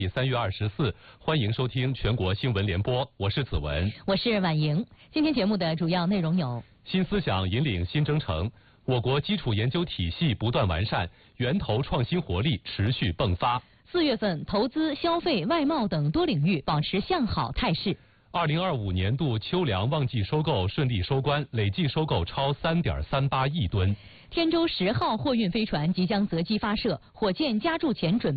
3月24，欢迎收听全国新闻联播，我是子文， 我是婉莹。今天节目的主要内容有： 新思想引领新征程，我国基础研究体系不断完善，源头创新活力持续迸发。 4月份，投资、消费、外贸等多领域保持向好态势。 2025年度秋粮旺季收购顺利收官，累计收购超3.38亿吨。 天舟10号货运飞船即将择机发射，火箭加注前准备。